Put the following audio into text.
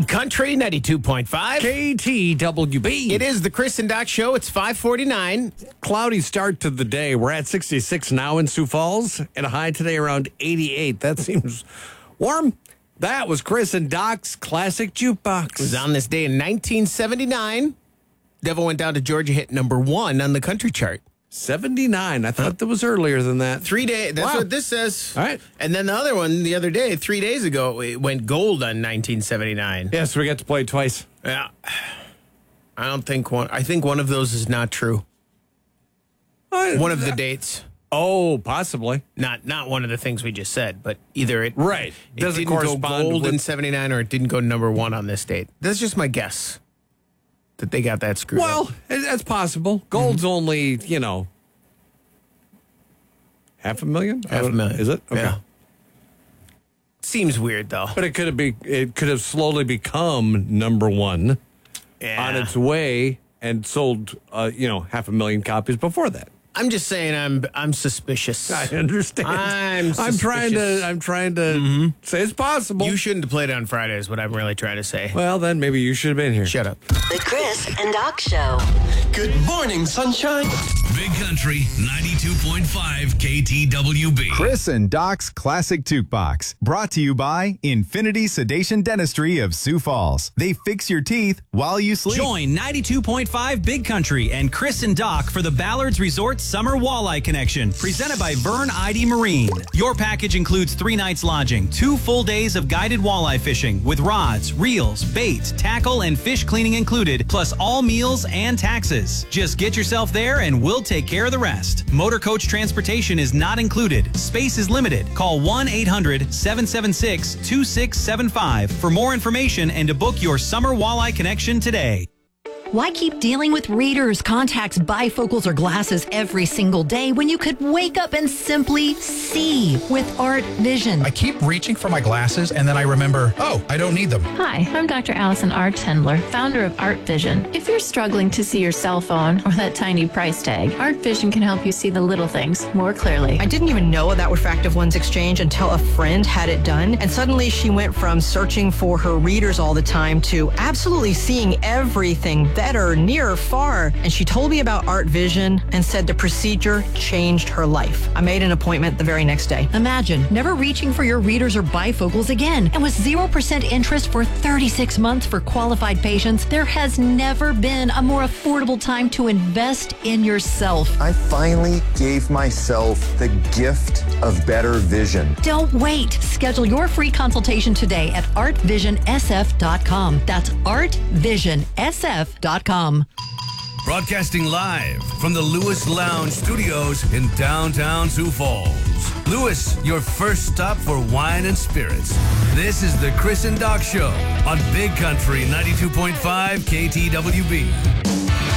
Big Country 92.5. KTWB. It is the Chris and Doc Show. It's 5:49. Cloudy start to the day. We're at 66 now in Sioux Falls and a high today around 88. That seems warm. That was Chris and Doc's Classic Jukebox. It was on this day in 1979. Devil Went Down to Georgia hit number 1 on the country chart. 79. I thought that was earlier than that. 3 days. That's Wow. what this says. All right. And then the other one the other day, 3 days ago, it went gold on 1979. Yes, we got to play it twice. Yeah. I don't think one. I think one of those is not true. One of the dates. Oh, possibly. Not one of the things we just said, but either it Right. It Doesn't didn't go correspond gold in with- 79 or it didn't go number 1 on this date. That's just my guess that they got that screwed up. Well, that's possible. Gold's only, half a million? $500,000. Is it? Okay. Yeah. Seems weird though. But it could have slowly become number 1 Yeah. on its way and sold, 500,000 copies before that. I'm just saying I'm suspicious. I understand. I'm trying to say it's possible. You shouldn't have played it on Friday is what I'm really trying to say. Well, then maybe you should have been here. Shut up. The Chris and Doc Show. Good morning, sunshine. Big Country 92.5 KTWB. Chris and Doc's Classic Jukebox. Brought to you by Infinity Sedation Dentistry of Sioux Falls. They fix your teeth while you sleep. Join 92.5 Big Country and Chris and Doc for the Ballards Resort Summer Walleye Connection, presented by Vern ID Marine. Your package includes 3 nights lodging, 2 full days of guided walleye fishing with rods, reels, bait, tackle, and fish cleaning included, plus all meals and taxes. Just get yourself there and we'll take care of the rest. Motor coach transportation is not included. Space is limited. Call 1-800-776-2675 for more information and to book your Summer Walleye Connection today. Why keep dealing with readers, contacts, bifocals, or glasses every single day when you could wake up and simply see with Art Vision? I keep reaching for my glasses and then I remember, oh, I don't need them. Hi, I'm Dr. Allison R. Tendler, founder of Art Vision. If you're struggling to see your cell phone or that tiny price tag, Art Vision can help you see the little things more clearly. I didn't even know that Refractive Lens Exchange until a friend had it done, and suddenly she went from searching for her readers all the time to absolutely seeing everything better, near, far. And she told me about Art Vision and said the procedure changed her life. I made an appointment the very next day. Imagine never reaching for your readers or bifocals again. And with 0% interest for 36 months for qualified patients, there has never been a more affordable time to invest in yourself. I finally gave myself the gift of better vision. Don't wait. Schedule your free consultation today at artvision.sf.com. That's artvision.sf.com. Broadcasting live from the Lewis Lounge Studios in downtown Sioux Falls. Lewis, your first stop for wine and spirits. This is the Chris and Doc Show on Big Country 92.5 KTWB.